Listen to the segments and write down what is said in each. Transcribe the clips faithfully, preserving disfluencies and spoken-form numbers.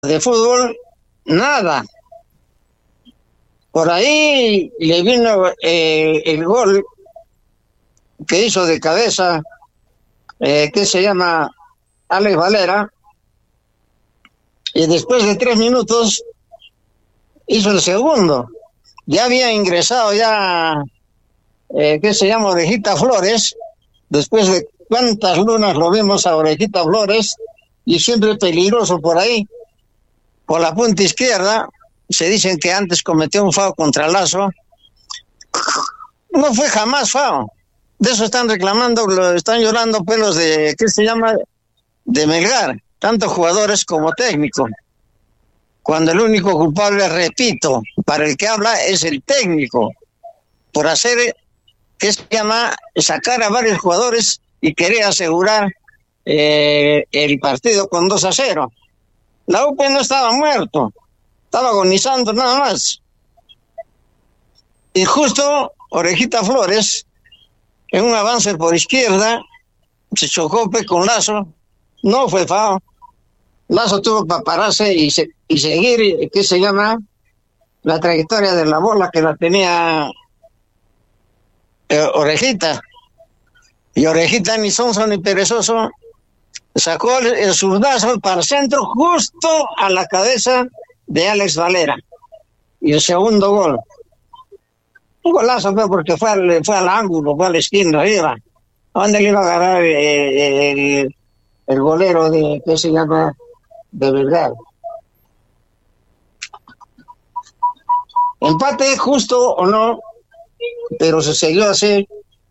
de fútbol, nada. Por ahí le vino eh, el gol que hizo de cabeza, eh, que se llama Alex Valera, y después de tres minutos hizo el segundo. Ya había ingresado ya, eh, que se llama Orejita Flores, después de cuántas lunas lo vimos a Orejita Flores, y siempre peligroso por ahí, por la punta izquierda. Se dicen que antes cometió un foul contra Lazo. No fue jamás foul. De eso están reclamando, lo están llorando pelos de, ¿qué se llama? De Melgar, tanto jugadores como técnicos. Cuando el único culpable, repito, para el que habla es el técnico, por hacer, ¿qué se llama? Sacar a varios jugadores y querer asegurar eh, el partido con dos a cero. La U P no estaba muerto, estaba agonizando nada más. Y justo Orejita Flores, en un avance por izquierda, se chocó pues, con Lazo, no fue foul. Lazo tuvo para pararse y, se, y seguir, ¿qué se llama? La trayectoria de la bola que la tenía eh, Orejita. Y Orejita, ni sonso ni perezoso, sacó el, el zurdazo para el centro justo a la cabeza de Alex Valera. Y el segundo gol. Un golazo fue porque fue al, fue al ángulo, fue a la esquina arriba. ¿A dónde le iba a agarrar eh, el, el golero de, ¿qué se llama? De verdad. Empate justo o no, pero se siguió así.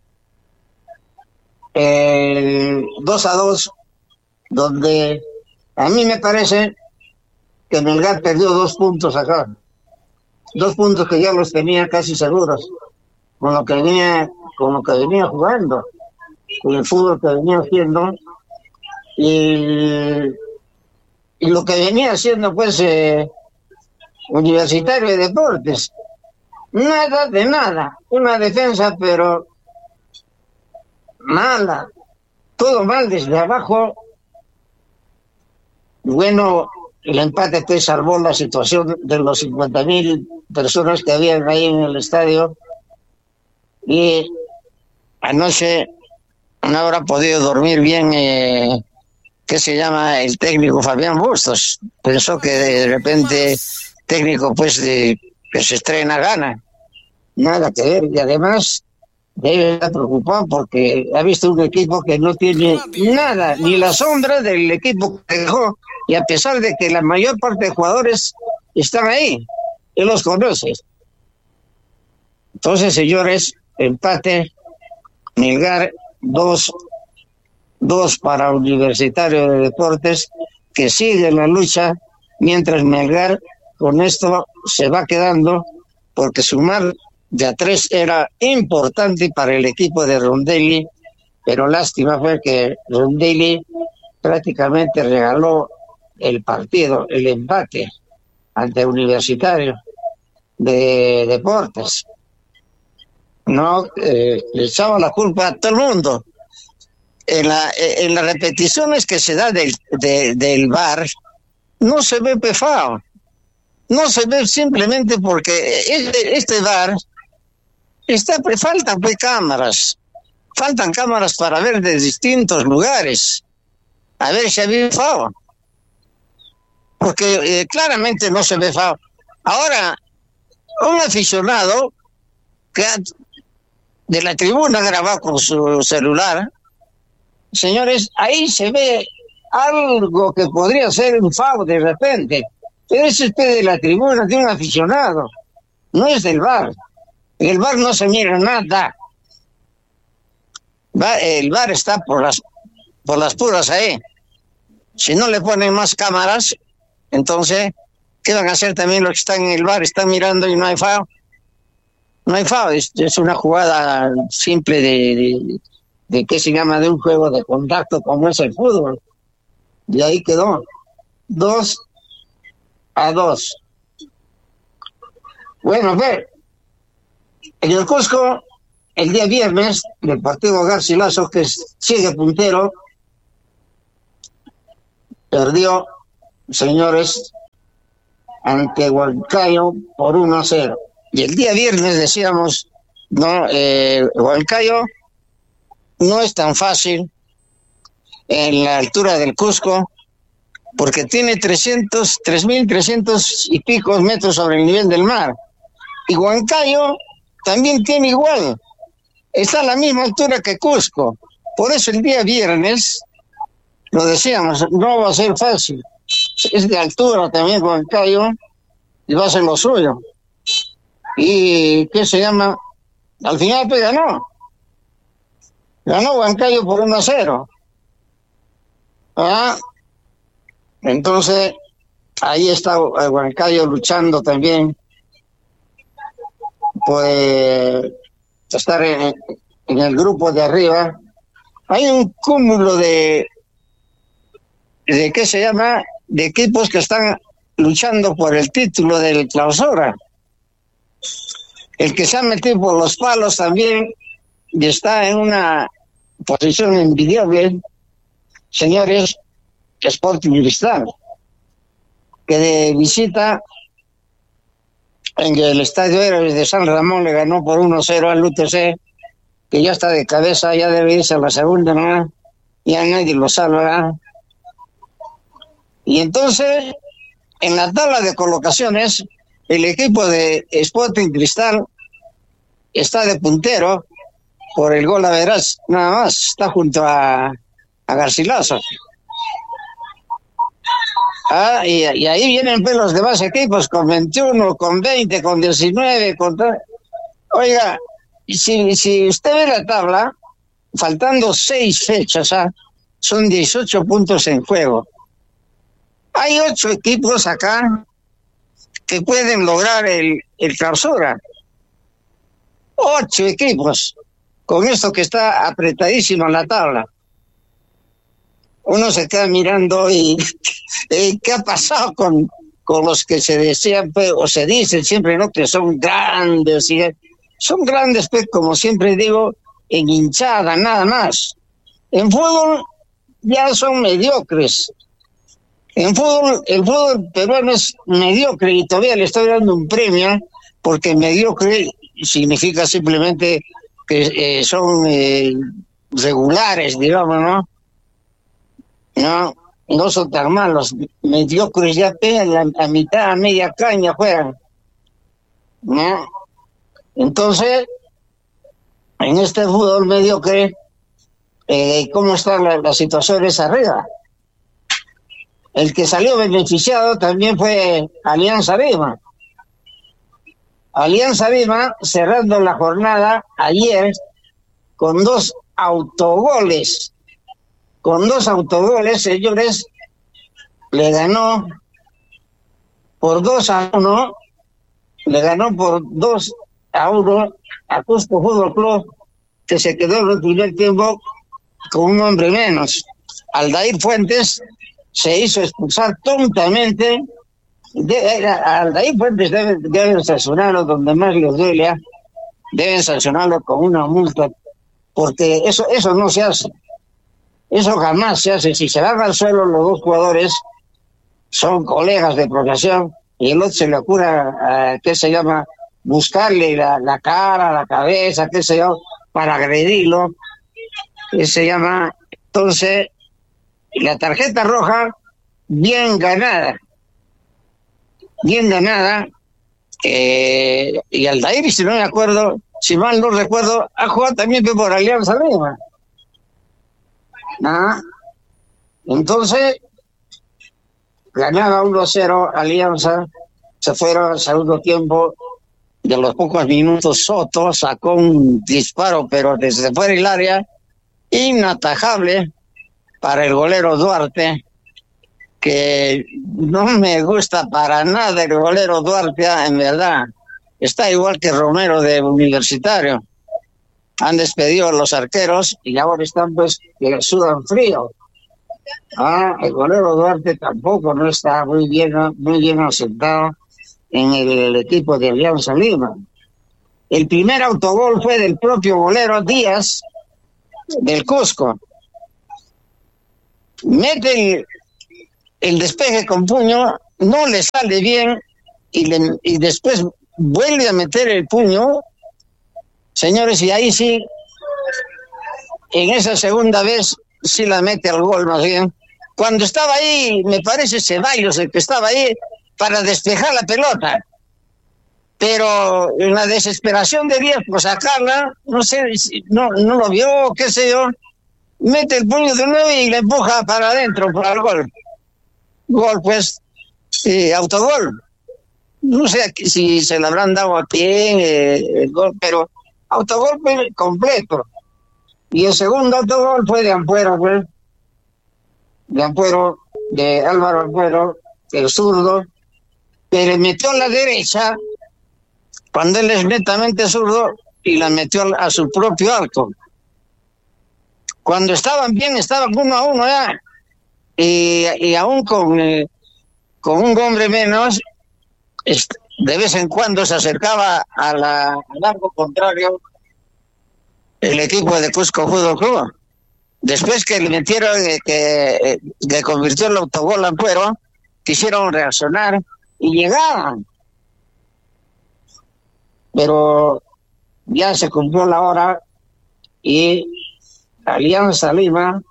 Eh, dos a dos, donde a mí me parece que Melgar perdió dos puntos acá. Dos puntos que ya los tenía casi seguros, con lo que venía, con lo que venía jugando, con el fútbol que venía haciendo, y, y lo que venía haciendo pues eh, Universitario de Deportes. Nada de nada, una defensa pero mala, todo mal desde abajo. Bueno, el empate pues salvó la situación de los cincuenta mil personas que habían ahí en el estadio, y anoche no habrá podido dormir bien, eh, ¿qué se llama? El técnico Fabián Bustos. Pensó que de repente técnico pues de, que se estrena gana. Nada que ver, y además debe estar preocupado porque ha visto un equipo que no tiene nada, ni la sombra del equipo que dejó, y a pesar de que la mayor parte de jugadores están ahí, él los conoce. Entonces, señores, empate, Melgar dos, dos para Universitario de Deportes, que sigue la lucha, mientras Melgar con esto se va quedando, porque sumar de a tres era importante para el equipo de Rondelli, pero lástima fue que Rondelli prácticamente regaló el partido, el empate ante Universitario de Deportes. No, eh, le echaba la culpa a todo el mundo. En, la, en las repeticiones que se da del, de, del V A R, no se ve pefado. No se ve simplemente porque este, este V A R está, pues, faltan pues, cámaras. Faltan cámaras para ver de distintos lugares. A ver si había foul. Porque eh, claramente no se ve foul. Ahora, un aficionado que ha, de la tribuna grabado con su celular, señores, ahí se ve algo que podría ser un foul de repente. Pero eso es de la tribuna de un aficionado, no es del V A R. En el V A R no se mira nada. El V A R está por las, por las puras ahí. Si no le ponen más cámaras, entonces, ¿qué van a hacer también los que están en el V A R? Están mirando y no hay foul. No hay foul, es, es una jugada simple de, de, de, ¿qué se llama? De un juego de contacto como es el fútbol. Y ahí quedó. Dos a dos. Bueno, ver, en el Cusco, el día viernes, del partido Garcilaso, que sigue puntero, perdió, señores, ante Huancayo por uno a cero. Y el día viernes decíamos, no, eh, Huancayo no es tan fácil en la altura del Cusco, porque tiene trescientos, tres mil trescientos y pico metros sobre el nivel del mar. Y Huancayo también tiene igual, está a la misma altura que Cusco. Por eso el día viernes, lo decíamos, no va a ser fácil. Es de altura también Huancayo y va a ser lo suyo. Y, ¿qué se llama? Al final pues ganó. Ganó Huancayo por uno a cero. ¿Ah? Entonces, ahí está Huancayo luchando también, pues, estar en, en el grupo de arriba. Hay un cúmulo de, de, ¿qué se llama? De equipos que están luchando por el título del Clausura. El que se ha metido por los palos también y está en una posición envidiable, señores, Sporting Cristal, que de visita en el Estadio Héroes de San Ramón le ganó por uno a cero al U T C, que ya está de cabeza, ya debe irse a la segunda, ¿no? Ya nadie lo salva. Y entonces, en la tabla de colocaciones, el equipo de Sporting Cristal está de puntero por el gol a veraz, nada más, está junto a, a Garcilaso. Ah, y, y ahí vienen pues los demás equipos con veintiuno, con veinte, con diecinueve, con... Oiga, si, si usted ve la tabla, faltando seis fechas, ¿ah? Son dieciocho puntos en juego. Hay ocho equipos acá que pueden lograr el, el clausura. Ocho equipos, con esto que está apretadísimo en la tabla. Uno se queda mirando y, y ¿qué ha pasado con, con los que se desean pues, o se dicen siempre, ¿no? Que son grandes, y son grandes, pues, como siempre digo, en hinchada, nada más. En fútbol ya son mediocres. En fútbol, el fútbol peruano es mediocre y todavía le estoy dando un premio porque mediocre significa simplemente que eh, son eh, regulares, digamos, ¿no? No, no son tan malos. Mediocres ya pegan a mitad, a media caña juegan, ¿no? Entonces, en este fútbol mediocre, eh, ¿cómo están la, las situaciones arriba? El que salió beneficiado también fue Alianza Lima. Alianza Lima cerrando la jornada ayer con dos autogoles. Con dos autogoles, señores, le ganó por dos a uno, le ganó por dos a uno a Cusco Fútbol Club, que se quedó en el primer tiempo con un hombre menos. Aldair Fuentes se hizo expulsar tontamente. De, a Aldair Fuentes deben, deben sancionarlo donde más les duele, deben sancionarlo con una multa, porque eso, eso no se hace. Eso jamás se hace. Si se van al suelo los dos jugadores, son colegas de profesión, y el otro se le ocurre, uh, ¿qué se llama? Buscarle la, la cara, la cabeza, qué sé yo, para agredirlo. ¿Qué se llama? Entonces, la tarjeta roja, bien ganada. Bien ganada. Eh, y Aldair, si no me acuerdo, si mal no recuerdo, ha jugado también por Alianza Lima. ¿Ah? Entonces, ganaba uno a cero Alianza, se fueron al segundo tiempo, de los pocos minutos Soto sacó un disparo, pero desde fuera del área, inatajable para el golero Duarte, que no me gusta para nada el golero Duarte, en verdad, está igual que Romero de Universitario. Han despedido a los arqueros y ahora están pues que sudan frío. Ah, el golero Duarte tampoco no está muy bien, muy bien asentado en el, el equipo de Alianza Lima. El primer autogol fue del propio golero Díaz del Cusco. Mete el, el despeje con puño, no le sale bien y, le, y después vuelve a meter el puño, señores, y ahí sí, en esa segunda vez, sí la mete al gol más bien. Cuando estaba ahí, me parece Ceballos el que estaba ahí para despejar la pelota. Pero en la desesperación de Díaz por sacarla, no sé, no, no lo vio, qué sé yo, mete el puño de nuevo y le empuja para adentro, para el gol. Gol, pues, eh, autogol. No sé si se le habrán dado a pie eh, el gol, pero autogol fue completo. Y el segundo autogol fue de Ampuero, pues, de Ampuero, de Álvaro Ampuero, el zurdo, que le metió a la derecha, cuando él es netamente zurdo, y la metió a su propio arco. Cuando estaban bien, estaban uno a uno ya, y, y aún con, eh, con un hombre menos, de vez en cuando se acercaba a la, al arco contrario el equipo de Cusco Fútbol Club. Después que le metieron, eh, que eh, le convirtió el autogol a Ampuero, quisieron reaccionar y llegaban. Pero ya se cumplió la hora y Alianza Lima,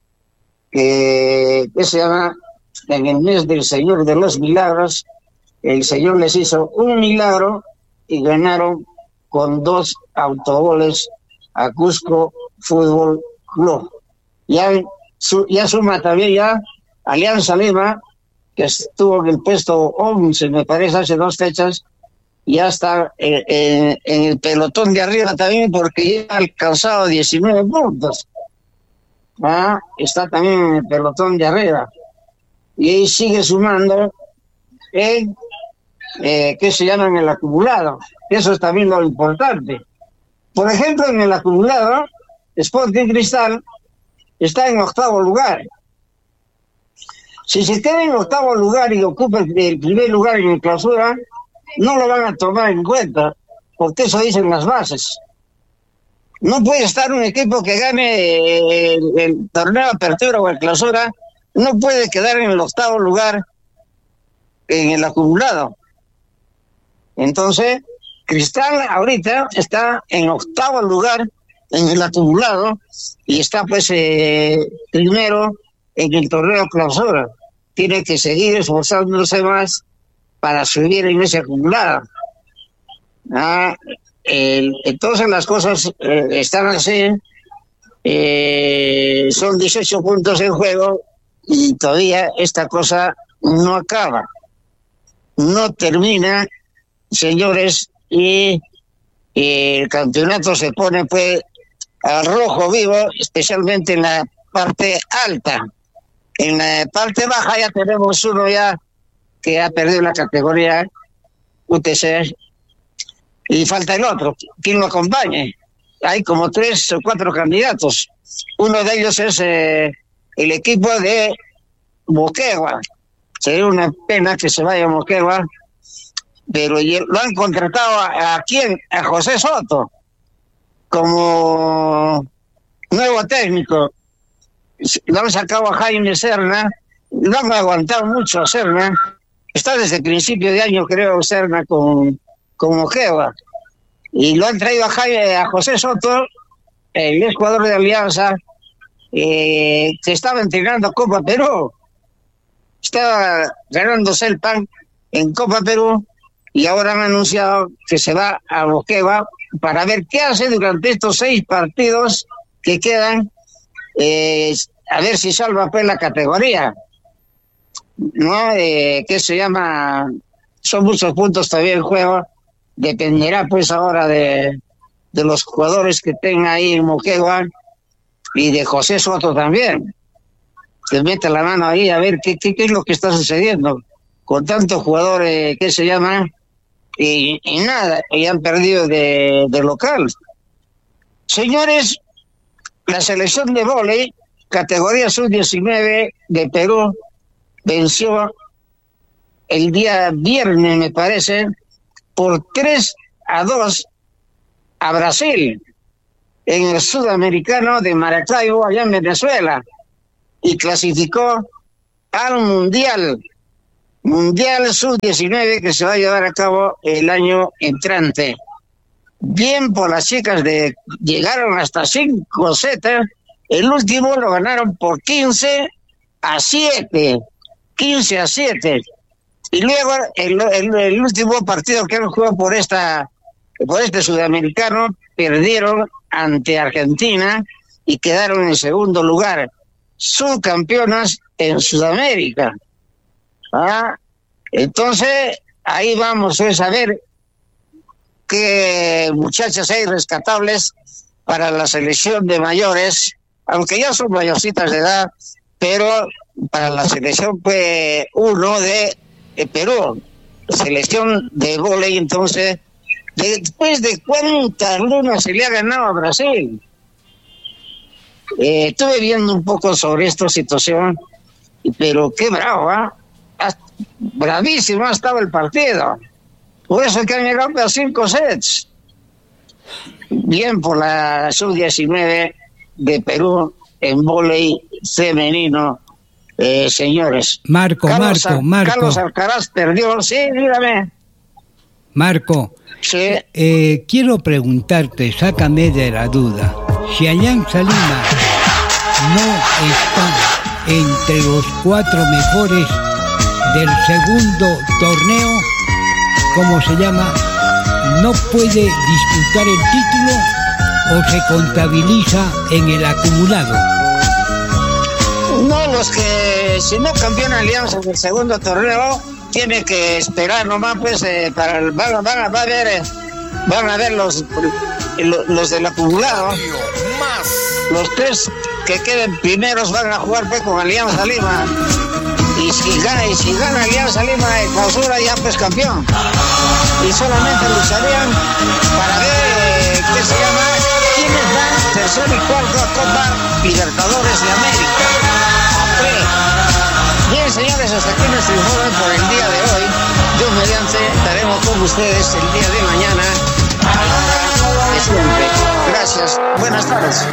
que, que se llama, en el mes del Señor de los Milagros, el Señor les hizo un milagro y ganaron con dos autogoles a Cusco Fútbol Club. Ya, su, ya suma también ya Alianza Lima, que estuvo en el puesto once, me parece, hace dos fechas, ya está en, en, en el pelotón de arriba también, porque ya ha alcanzado diecinueve puntos. ¿Ah? Está también en el pelotón de arriba. Y ahí sigue sumando en, eh, ¿qué se llama? En el acumulado. Eso es también lo importante. Por ejemplo, en el acumulado, Sporting Cristal está en octavo lugar. Si se queda en octavo lugar y ocupa el primer lugar en la clausura, no lo van a tomar en cuenta, porque eso dicen las bases. No puede estar un equipo que gane el, el torneo de apertura o el clausura, no puede quedar en el octavo lugar en el acumulado. Entonces, Cristal ahorita está en octavo lugar en el acumulado y está pues eh, primero en el torneo clausura. Tiene que seguir esforzándose más para subir en ese acumulado. Ah, el, entonces las cosas eh, están así, eh, son dieciocho puntos en juego y todavía esta cosa no acaba, no termina, señores, y, y el campeonato se pone pues al rojo vivo, especialmente en la parte alta. En la parte baja ya tenemos uno ya que ha perdido la categoría U T C y falta el otro, quien lo acompañe. Hay como tres o cuatro candidatos. Uno de ellos es eh, el equipo de Moquegua. Sería una pena que se vaya a Moquegua, pero lo han contratado a, a quién, a José Soto como nuevo técnico. Lo han sacado a Jaime Serna, lo han aguantado mucho a Serna. Está desde el principio de año, creo, Serna con, con Moquegua. Y lo han traído a, Jaime, a José Soto, el ex jugador de Alianza, eh, que estaba entrenando Copa Perú. Estaba ganándose el pan en Copa Perú y ahora han anunciado que se va a Moquegua para ver qué hace durante estos seis partidos que quedan, eh, a ver si salva pues la categoría. ¿No? Eh, ¿Qué se llama? Son muchos puntos todavía en juego. Dependerá pues ahora de, de los jugadores que tenga ahí en Moquegua y de José Soto también. Que mete la mano ahí a ver qué, qué, qué es lo que está sucediendo con tantos jugadores, ¿qué se llama? Y, y nada, y han perdido de, de local. Señores, la selección de vóley, categoría sub diecinueve de Perú, venció el día viernes, me parece, por tres a dos a Brasil, en el sudamericano de Maracaibo, allá en Venezuela, y clasificó al Mundial. Mundial sub diecinueve que se va a llevar a cabo el año entrante. Bien por las chicas de llegaron hasta cinco sets. El último lo ganaron por quince a siete. quince a siete. Y luego el, el, el último partido que han jugado por esta por este sudamericano perdieron ante Argentina y quedaron en segundo lugar, subcampeonas en Sudamérica. ¿Ah? Entonces, ahí vamos pues, a ver qué muchachas hay rescatables para la selección de mayores, aunque ya son mayorcitas de edad, pero para la selección pues uno de, de Perú, selección de vóley. Entonces, después de cuántas lunas se le ha ganado a Brasil. Eh, estuve viendo un poco sobre esta situación, pero qué bravo, ¿eh? Bravísimo ha estado el partido. Por eso que han llegado a cinco sets. Bien por la sub diecinueve de Perú en vóley femenino, eh, señores. Marco, Carlos, Marco, Marco. Carlos Alcaraz perdió, sí, dígame. Marco, sí. eh, quiero preguntarte, sácame de la duda, si Alianza Lima no está entre los cuatro mejores del segundo torneo, ¿cómo se llama? ¿No puede disputar el título o se contabiliza en el acumulado? No, los que si no campeona Alianza en el segundo torneo tiene que esperar nomás pues eh, para el, van, van, van a ver eh, van a ver los los del acumulado. Los tres que queden primeros van a jugar pues con Alianza Lima. Y si gana, y si gana Alianza Lima en clausura ya pues campeón. Y solamente lucharían para ver eh, qué se llama, quiénes dan tercer y cuarto a Copa Libertadores de América. Okay. Bien, señores, hasta aquí nuestro informe por el día de hoy. Dios mediante, estaremos con ustedes el día de mañana a la hora de siempre. Gracias, buenas tardes.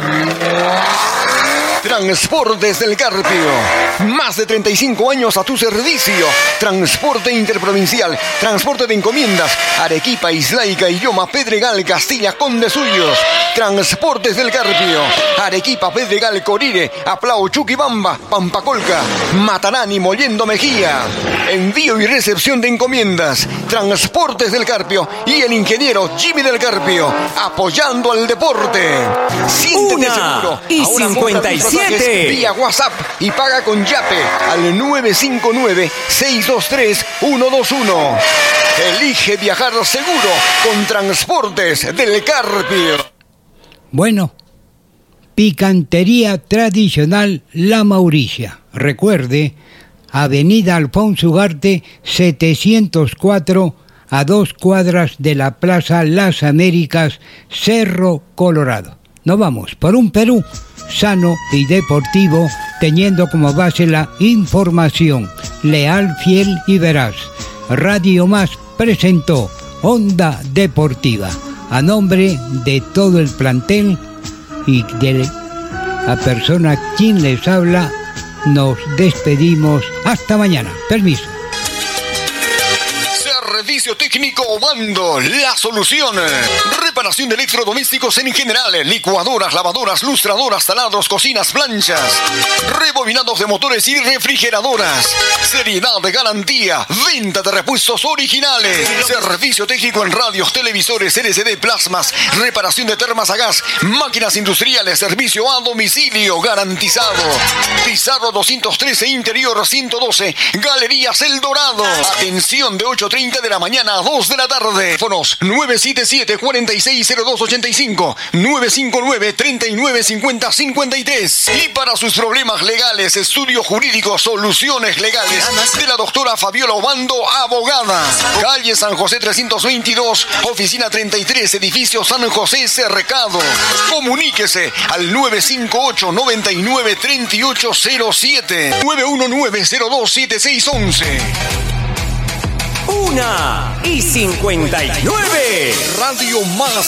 Transportes del Carpio, más de treinta y cinco años a tu servicio. Transporte interprovincial, transporte de encomiendas, Arequipa, Islaica, Illoma, Pedregal, Castilla, Conde Suyos. Transportes del Carpio, Arequipa, Pedregal, Corire, Aplao, Chuquibamba, Pampacolca, Matarani, Mollendo Mejía. Envío y recepción de encomiendas. Transportes del Carpio y el ingeniero Jimmy del Carpio, apoyando al deporte. Siéntete seguro. Y cincuenta y siete. Vía WhatsApp y paga con Yape al nueve cinco nueve, seis dos tres, uno dos uno. Elige viajar seguro con Transportes del Carpio. Bueno, picantería tradicional La Mauricia. Recuerde, Avenida Alfonso Ugarte setecientos cuatro, a dos cuadras de la Plaza Las Américas, Cerro Colorado. Nos vamos por un Perú sano y deportivo, teniendo como base la información leal, fiel y veraz. Radio Más presentó Onda Deportiva. A nombre de todo el plantel y de la persona quien les habla, nos despedimos. Hasta mañana. Permiso. Servicio técnico Obando, la solución. Reparación de electrodomésticos en general, licuadoras, lavadoras, lustradoras, taladros, cocinas, planchas, rebobinados de motores y refrigeradoras. Seriedad de garantía, venta de repuestos originales. Servicio técnico en radios, televisores, L C D, plasmas, reparación de termas a gas, máquinas industriales, servicio a domicilio garantizado. Pizarro doscientos trece, interior ciento doce, Galerías El Dorado. Atención de ocho treinta de la mañana a dos de la tarde. Teléfonos nueve siete siete, cuatro seis cero dos ocho cinco, nueve cinco nueve, treinta y nueve cincuenta cincuenta y tres. Y para sus problemas legales, estudio jurídico, soluciones legales de la doctora Fabiola Obando, abogada. Calle San José trescientos veintidós, oficina treinta y tres, edificio San José Cercado. Comuníquese al nueve cinco ocho, noventa y nueve, treinta y ocho cero siete, nueve uno nueve, cero dos siete seis once. Una y cincuenta y nueve. Radio Más